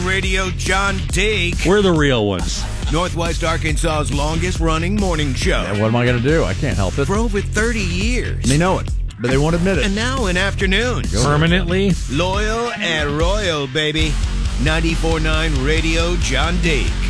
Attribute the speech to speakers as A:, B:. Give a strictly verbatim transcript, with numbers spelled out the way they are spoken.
A: Radio, John Dake.
B: We're the real ones.
A: Northwest Arkansas's longest-running morning show.
B: And what am I going to do? I can't help it.
A: For over thirty years.
B: They know it, but they won't admit it.
A: And now in afternoons.
C: Permanently?
A: Loyal and royal, baby. ninety-four point nine Radio, John Dake.